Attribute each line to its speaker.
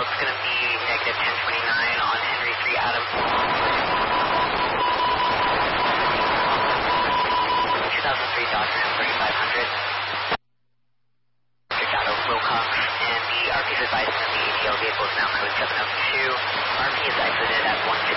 Speaker 1: slope's going to be negative 1029 on Henry 3 Adam. 2003 Dodge Ram 3500. Chicago Wilcox, and the RP is advised that the ATL vehicle is now code 702. RP is exited at 160.